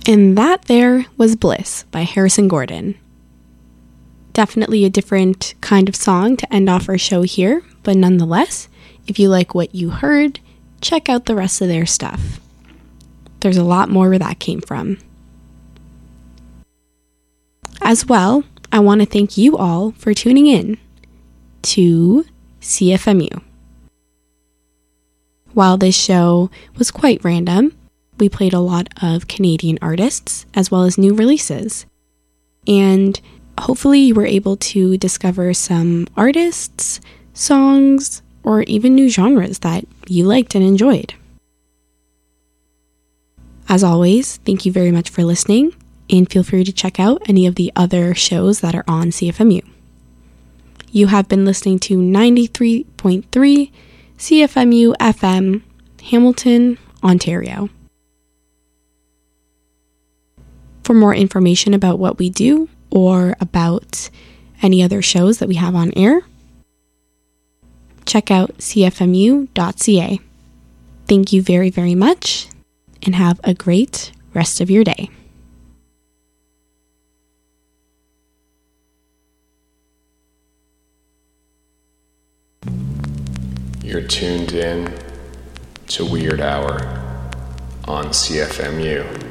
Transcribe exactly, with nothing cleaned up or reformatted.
And that there was Bliss by Harrison Gordon. Definitely a different kind of song to end off our show here, but nonetheless, if you like what you heard, check out the rest of their stuff. There's a lot more where that came from. As well, I want to thank you all for tuning in to C F M U. While this show was quite random, we played a lot of Canadian artists as well as new releases. And hopefully you were able to discover some artists, songs, or even new genres that you liked and enjoyed. As always, thank you very much for listening, and feel free to check out any of the other shows that are on C F M U. You have been listening to ninety-three point three C F M U F M, Hamilton, Ontario. For more information about what we do or about any other shows that we have on air, check out c f m u dot c a. Thank you very, very much, and have a great rest of your day. You're tuned in to Weird Hour on C F M U.